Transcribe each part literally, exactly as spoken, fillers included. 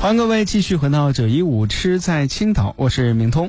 欢迎各位继续回到九一五吃在青岛，我是明通。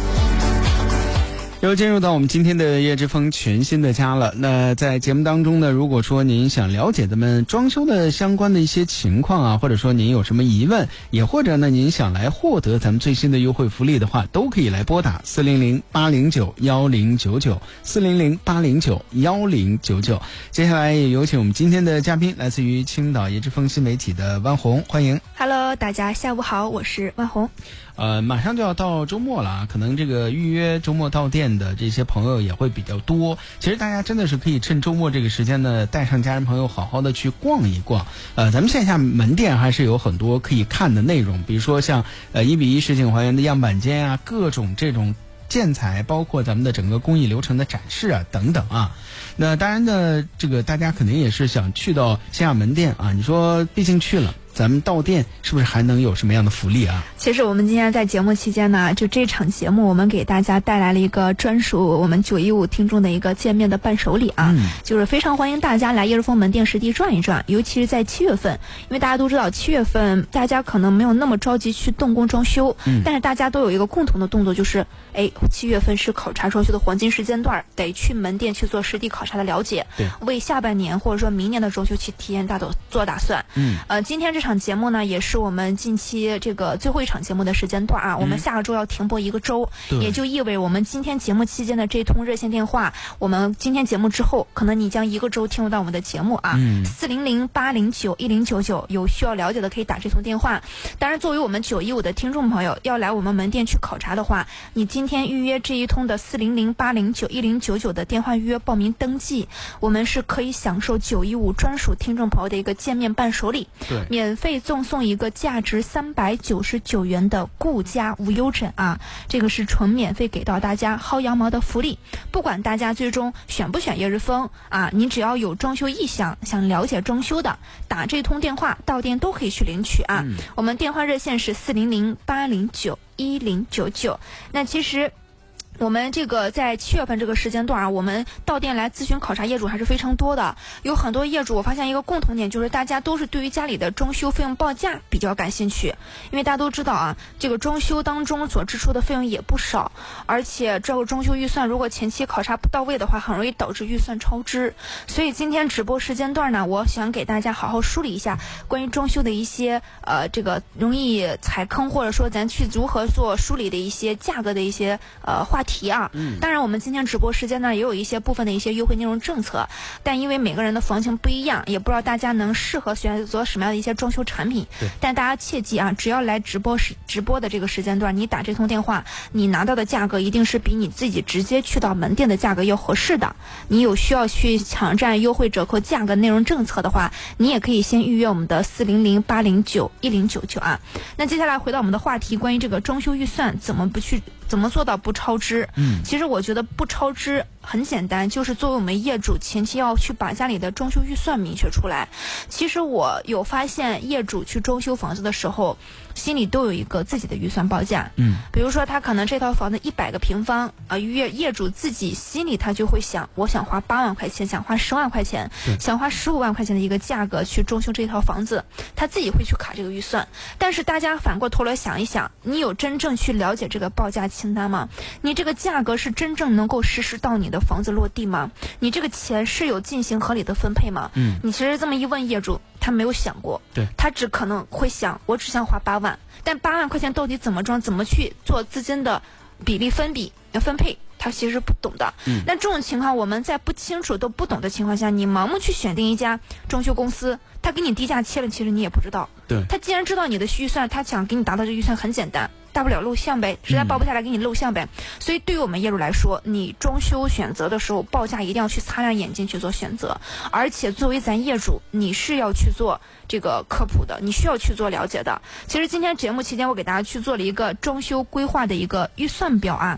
又进入到我们今天的叶之峰全新的家了。那在节目当中呢，如果说您想了解咱们装修的相关的一些情况啊，或者说您有什么疑问，也或者呢您想来获得咱们最新的优惠福利的话，都可以来拨打四零零八零九幺零九九四零零八零九幺零九九。接下来也有请我们今天的嘉宾，来自于青岛叶之峰新媒体的万红，欢迎。 Hello， 大家下午好，我是万红。 呃，马上就要到周末了啊，可能这个预约周末到店的这些朋友也会比较多。其实大家真的是可以趁周末这个时间呢，带上家人朋友好好的去逛一逛。呃，咱们线下门店还是有很多可以看的内容，比如说像呃一比一实景还原的样板间啊，各种这种建材，包括咱们的整个工艺流程的展示啊等等啊。那当然呢，这个大家肯定也是想去到线下门店啊，你说毕竟去了，咱们到店是不是还能有什么样的福利啊？ 其实我们今天在节目期间呢，就这场节目我们给大家带来了一个专属我们九一五听众的一个见面的伴手礼啊、嗯、就是非常欢迎大家来叶之峰门店实地转一转，尤其是在七月份，因为大家都知道七月份大家可能没有那么着急去动工装修、嗯、但是大家都有一个共同的动作，就是哎，七月份是考察装修的黄金时间段，得去门店去做实地考察的了解，对，为下半年或者说明年的装修去体验大做做打算。嗯，呃，今天这场节目呢，也是我们近期这个最后一场节目的时间段啊。我们下个周要停播一个周，也就意味着我们今天节目期间的这通热线电话，我们今天节目之后，可能你将一个周听不到我们的节目啊。四零零八零九一零九九，有需要了解的可以打这通电话。当然，作为我们九一五的听众朋友，要来我们门店去考察的话，你今天预约这一通的四零零八零九一零九九的电话预约报名登记，我们是可以享受九一五专属听众朋友的一个见面伴手礼，对，免费赠送一个价值三百九十九元的顾家无忧枕啊，这个是纯免费给到大家薅羊毛的福利。不管大家最终选不选叶之峰啊，你只要有装修意向，想了解装修的，打这通电话到店都可以去领取啊。嗯、我们电话热线是四零零八零九一零九九。那其实我们这个在七月份这个时间段啊，我们到店来咨询考察业主还是非常多的。有很多业主，我发现一个共同点，就是大家都是对于家里的装修费用报价比较感兴趣。因为大家都知道啊，这个装修当中所支出的费用也不少，而且这个装修预算如果前期考察不到位的话，很容易导致预算超支。所以今天直播时间段呢，我想给大家好好梳理一下关于装修的一些呃这个容易踩坑，或者说咱去如何做梳理的一些价格的一些呃话题。题啊，当然我们今天直播时间呢也有一些部分的一些优惠内容政策，但因为每个人的房型不一样，也不知道大家能适合选择什么样的一些装修产品。但大家切记啊，只要来直播时直播的这个时间段，你打这通电话，你拿到的价格一定是比你自己直接去到门店的价格要合适的。你有需要去抢占优惠折扣价格内容政策的话，你也可以先预约我们的四零零八零九一零九九啊。那接下来回到我们的话题，关于这个装修预算怎么不去怎么做到不超支？嗯，其实我觉得不超支很简单，就是作为我们业主前期要去把家里的装修预算明确出来。其实我有发现业主去装修房子的时候，心里都有一个自己的预算报价。嗯，比如说他可能这套房子一百个平方啊，业业主自己心里他就会想，我想花八万块钱，想花十万块钱，想花十五万块钱的一个价格去装修这套房子，他自己会去卡这个预算。但是大家反过头来想一想，你有真正去了解这个报价清单吗？你这个价格是真正能够实施到你的房子落地吗？你这个钱是有进行合理的分配吗？嗯，你其实这么一问业主，他没有想过，对，他只可能会想，我只想花八万，但八万块钱到底怎么装，怎么去做资金的比例分比分配，他其实是不懂的。嗯，那这种情况，我们在不清楚都不懂的情况下，你盲目去选定一家装修公司，他给你低价切了，其实你也不知道。对，他既然知道你的预算，他想给你达到这预算很简单，大不了录像呗，实在报不下来给你录像呗。嗯、所以对于我们业主来说，你装修选择的时候，报价一定要去擦亮眼睛去做选择。而且作为咱业主，你是要去做这个科普的，你需要去做了解的。其实今天节目期间，我给大家去做了一个装修规划的一个预算表啊。